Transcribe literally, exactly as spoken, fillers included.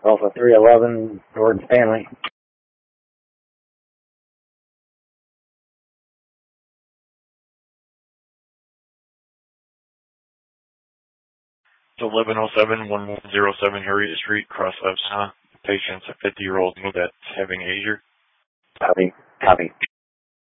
Alpha three eleven, Gordon Stanley. eleven oh seven, one one oh seven Harriet Street, Cross Savannah. Patient's a fifty-year-old male that's having a seizure. Copy. Copy.